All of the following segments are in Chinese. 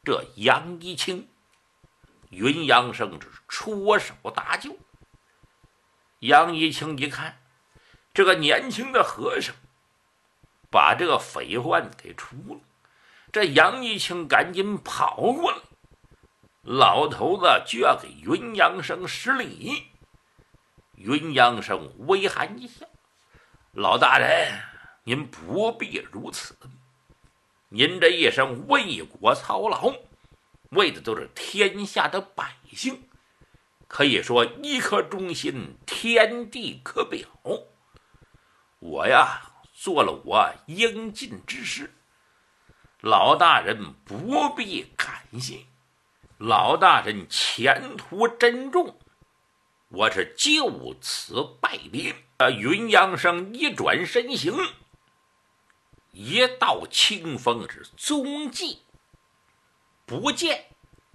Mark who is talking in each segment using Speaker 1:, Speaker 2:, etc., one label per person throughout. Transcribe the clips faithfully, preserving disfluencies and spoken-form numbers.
Speaker 1: 这杨一清。云阳生是出手搭救。杨一清一看，这个年轻的和尚把这个匪患给除了，这杨一清赶紧跑过来，老头子就要给云阳生施礼。云阳生微含一笑：“老大人，您不必如此，您这一生为国操劳，为的都是天下的百姓，可以说一颗忠心，天地可表。我呀，做了我应尽之事，老大人不必感谢。老大人前途珍重，我是就此拜别。”云阳生一转身形，一道清风是踪迹不见。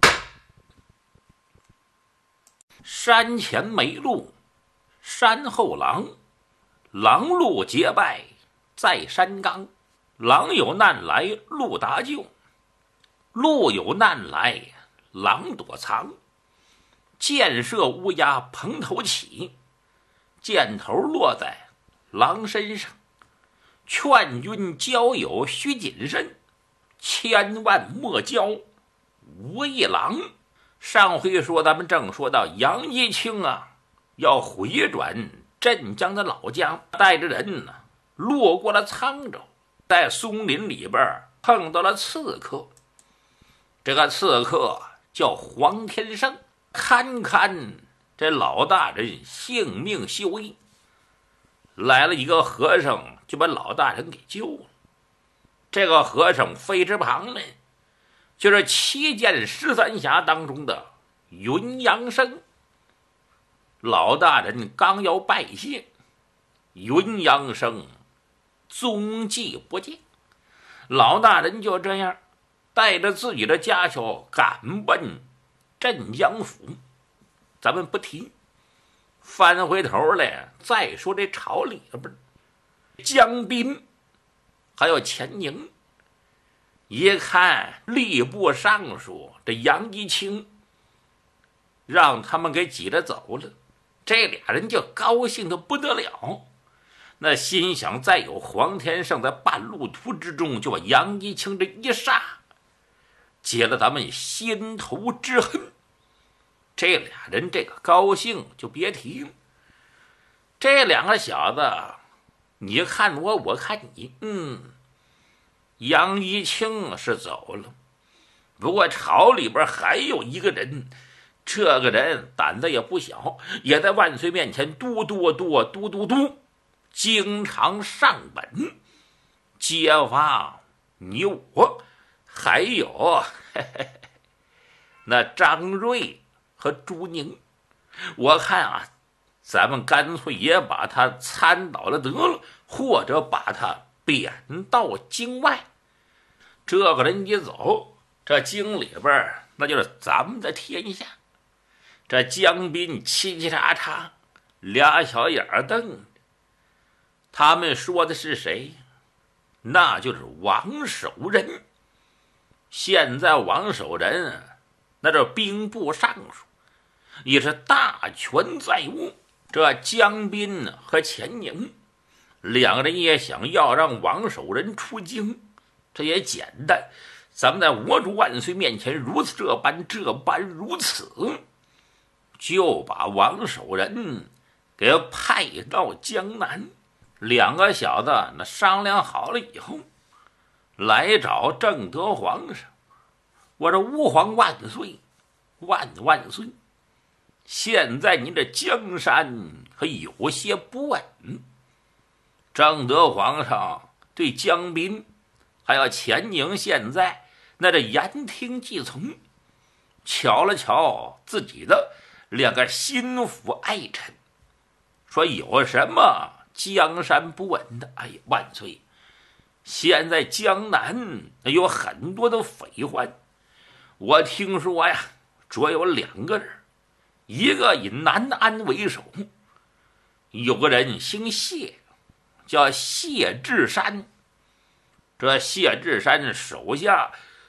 Speaker 1: 山前没路，山后狼，狼路结拜在山岗。狼有难来路搭救，路有难来狼躲藏。箭射乌鸦蓬头起，箭头落在狼身上。劝君交友须谨慎，千万莫交无一郎。上回说咱们正说到杨一清啊，要回转镇江的老家，带着人呢路过了沧州，在松林里边碰到了刺客。这个刺客叫黄天胜，堪堪这老大人性命休矣。来了一个和尚，就把老大人给救了。这个和尚非之旁呢，就是七剑十三侠当中的云阳生。老大人刚要拜谢，云阳生踪迹不见。老大人就这样带着自己的家小赶奔镇江府。咱们不提，翻回头来再说这朝里边，江彬还有钱宁一看吏部尚书这杨一清让他们给挤着走了，这俩人就高兴的不得了。那心想，再有黄天胜在半路途之中就把杨一清这一杀，解了咱们心头之恨。这俩人这个高兴就别提了。这两个小子，你看我，我看你，嗯，杨一清是走了，不过朝里边还有一个人，这个人胆子也不小，也在万岁面前嘟嘟嘟嘟嘟嘟，经常上本揭发你我，还有嘿嘿那张瑞和朱宁。我看啊，咱们干脆也把他参倒了得了，或者把他贬到京外。这个人一走，这京里边那就是咱们的天下。这江彬嘁嘁喳喳，俩小眼儿瞪着。他们说的是谁？那就是王守仁。现在王守仁那这兵部尚书，也是大权在握。这江彬和钱宁两个人也想要让王守仁出京，这也简单。咱们在我主万岁面前如此这般这般如此，就把王守仁给派到江南。两个小子那商量好了以后，来找正德皇上。我说吾皇万岁，万万岁！现在您这江山可有些不稳。正德皇上对江彬还有钱宁现在那这言听计从，瞧了瞧自己的两个心腹爱臣，说有什么江山不稳的？哎呀，万岁！现在江南有很多的匪患，我听说呀，主要有两个人，一个以南安为首，有个人姓谢，叫谢志山。这谢志山手下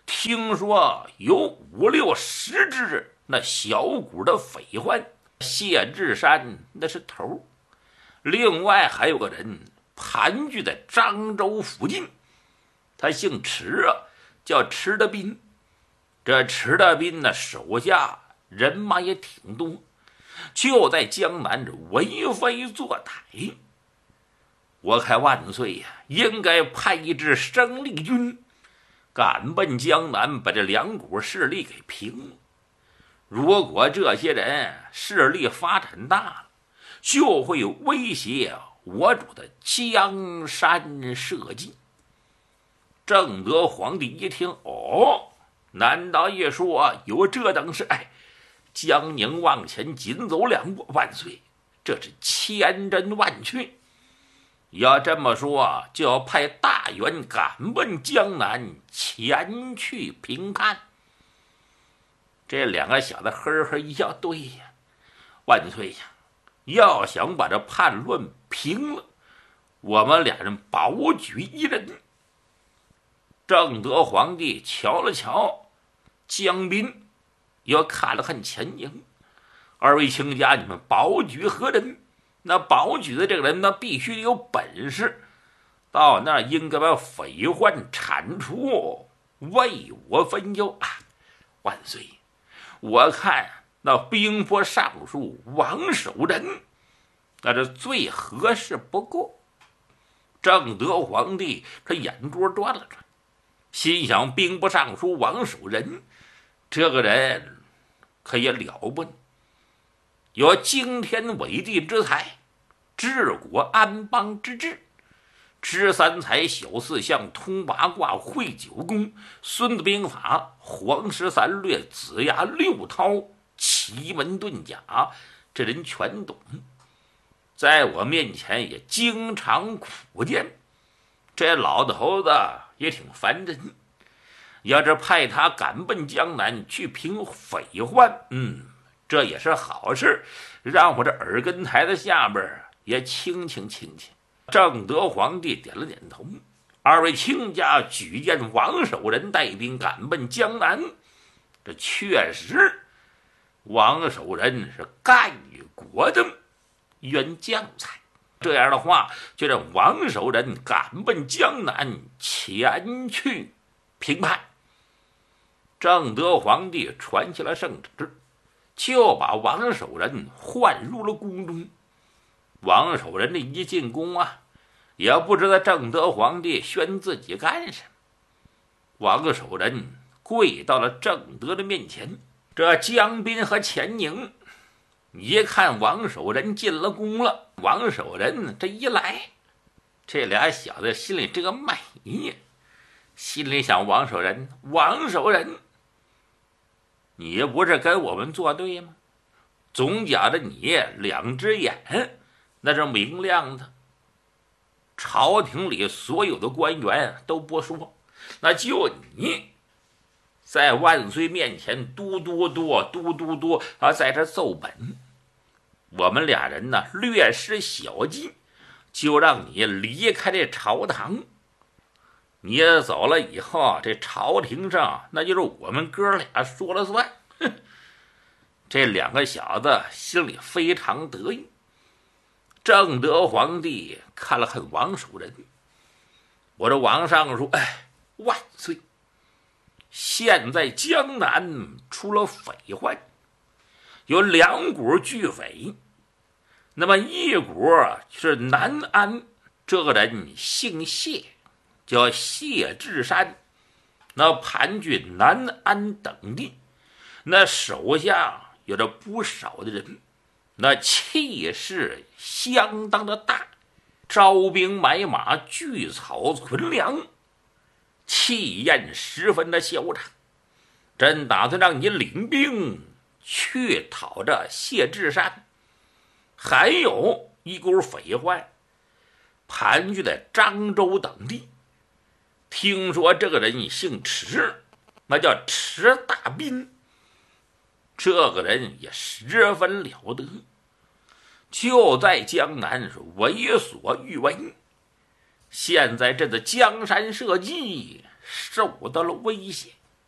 Speaker 1: 听说有五六十只那小股的匪患，谢志山那是头，另外还有个人盘踞在漳州附近，他姓池啊，叫池德斌。这池德斌呢，手下人马也挺多，就在江南这为非作歹。我看万岁呀、啊，应该派一支生力军赶奔江南，把这两股势力给平了。如果这些人势力发展大了，就会威胁我主的江山社稷。正德皇帝一听，哦，难道一说有这等事？哎，江宁往前紧走两步，万岁，这是千真万确。要这么说，就要派大员赶奔江南，前去平叛。这两个小子呵呵一笑，对呀，万岁呀，要想把这叛乱平了，我们俩人保举一人。正德皇帝瞧了瞧江彬，又看了看钱宁，二位卿家，你们保举何人？那保举的这个人呢，必须有本事，到那儿应该把匪患铲除，为我分忧啊！万岁，我看那兵部尚书王守仁，那是最合适不过。正德皇帝他眼珠转了转，心想兵部尚书王守仁这个人可也了不得，有惊天伟地之才，治国安邦之志，知三才，晓四象，通八卦，会九宫，孙子兵法，黄石三略，子牙六韬，奇门遁甲，这人全懂。在我面前也经常苦谏，这老头子也挺烦人。要是派他赶奔江南去平匪患，嗯，这也是好事，让我这耳根台的下边也清清清清。正德皇帝点了点头，二位卿家举荐王守仁带兵赶奔江南，这确实，王守仁是干预国的员将才。这样的话，就让王守仁赶奔江南，前去平叛。正德皇帝传下了圣旨，就把王守仁唤入了宫中。王守仁这一进宫啊，也不知道正德皇帝宣自己干什么。王守仁跪到了正德的面前，这江彬和钱宁一看王守仁进了宫了，王守仁这一来，这俩小子心里这个美呀，心里想王守仁，王守仁，你不是跟我们作对吗？总觉着你两只眼那是明亮的，朝廷里所有的官员都不说，那就你在万岁面前嘟嘟嘟嘟嘟嘟啊，在这奏本。我们俩人呢略施小计，就让你离开这朝堂。你走了以后，这朝廷上那就是我们哥俩说了算。哼，这两个小子心里非常得意。正德皇帝看了看王守仁，我这王上说，哎，万岁，现在江南出了匪患，有两股巨匪，那么一股是南安，这个人姓谢，叫谢志山，那盘踞南安等地，那手下有着不少的人，那气势相当的大，招兵买马，聚草存粮，气焰十分的嚣张。真打算让你领兵去讨这谢志山。还有一股匪患盘踞在漳州等地，听说这个人姓池，那叫池大斌，这个人也十分了得，就在江南是为所欲为。现在这个江山社稷受到了威胁，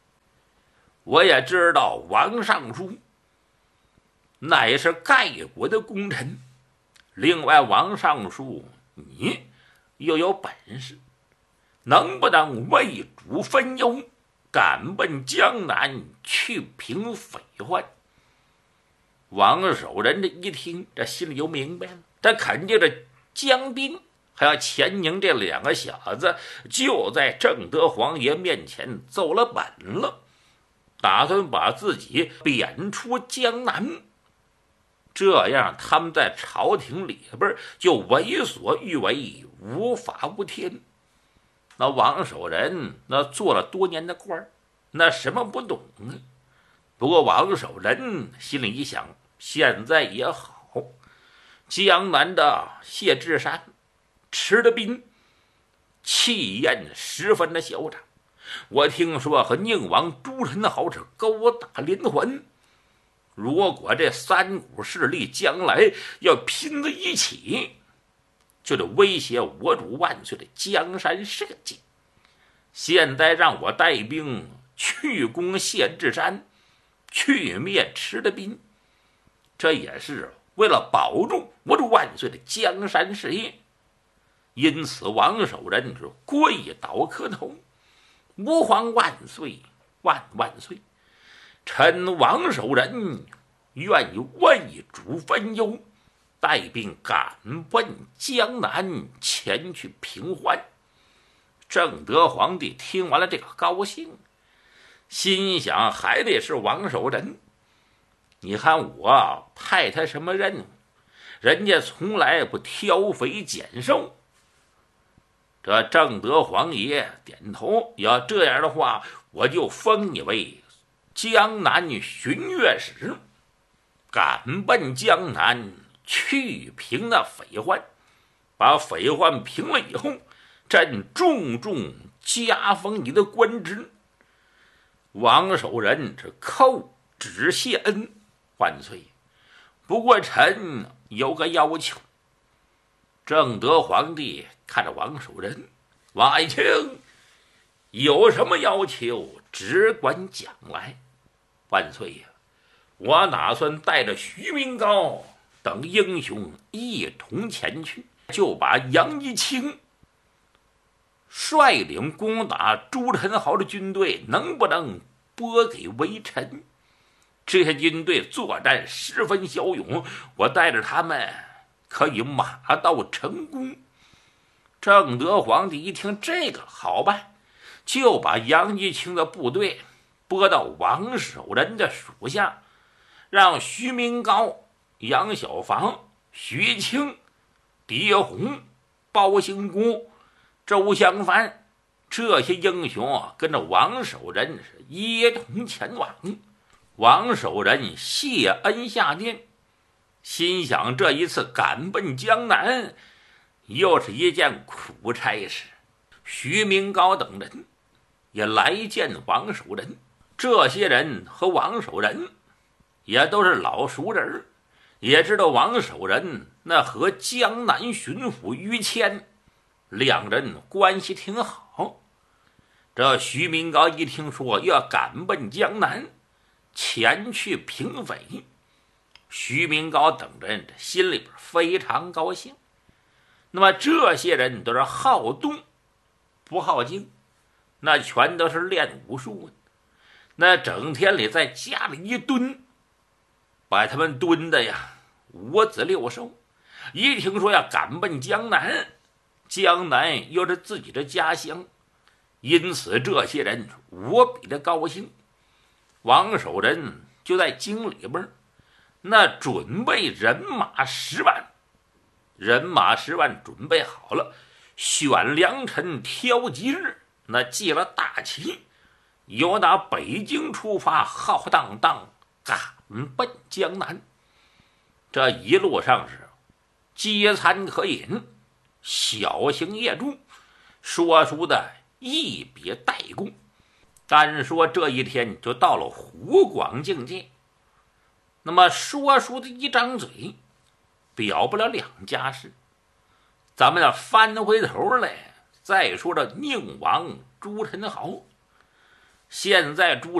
Speaker 1: 我也知道王尚书乃是盖国的功臣，另外王尚书你又有本事，能不能为主分忧，赶奔江南去平匪患？王守仁这一听，这心里就明白了，这肯定这江彬还有钱宁这两个小子就在正德皇爷面前走了本了，打算把自己贬出江南，这样他们在朝廷里边就为所欲为，无法无天。那王守仁那做了多年的官，那什么不懂啊？不过王守仁心里一想，现在也好，江南的谢志山、池德斌气焰十分的嚣张，我听说和宁王朱宸濠是勾打连环，如果这三股势力将来要拼在一起，就得威胁我主万岁的江山社稷。现在让我带兵去攻谢志山，去灭池德斌，这也是为了保住我主万岁的江山事业。因此王守仁是跪倒磕头，吾皇万岁万万岁，臣王守仁愿意为主分忧，带兵赶奔江南前去平叛。正德皇帝听完了这个高兴，心想还得是王守仁，你看我派他什么任务，人家从来不挑肥拣瘦。这正德皇爷点头，要这样的话，我就封你为江南巡阅使，赶奔江南去平那匪患，把匪患平了以后，朕重重加封你的官职。王守仁这叩旨谢恩，万岁。不过臣有个要求。正德皇帝看着王守仁，王爱卿有什么要求只管讲来。万岁呀，我打算带着徐明高等英雄一同前去，就把杨一清率领攻打朱宸濠的军队能不能拨给微臣？这些军队作战十分骁勇，我带着他们可以马到成功。正德皇帝一听这个好办，就把杨一清的部队拨到王守仁的属下，让徐明高、杨小房、徐清、狄洪、包兴姑、周襄藩这些英雄跟着王守仁是一同前往。王守仁谢恩下殿，心想这一次赶奔江南又是一件苦差事。徐明高等人也来见王守仁，这些人和王守仁也都是老熟人，也知道王守仁那和江南巡抚于谦两人关系挺好。这徐明高一听说要赶奔江南前去平匪，徐明高等人心里边非常高兴。那么这些人都是好动不好静，那全都是练武术的，那整天里在家里一蹲，把他们蹲的呀五子六兽。一听说要赶奔江南，江南又是自己的家乡，因此这些人无比的高兴。王守仁就在京里边那准备人马十万，人马十万准备好了，选良辰挑吉日，那记了大旗，由打北京出发，浩荡荡赶奔江南。这一路上是饥餐可饮，小行夜住，说书的一笔带过。单说这一天就到了湖广境界。那么说书的一张嘴表不了两家事，咱们要翻回头来再说这宁王朱宸濠。现在朱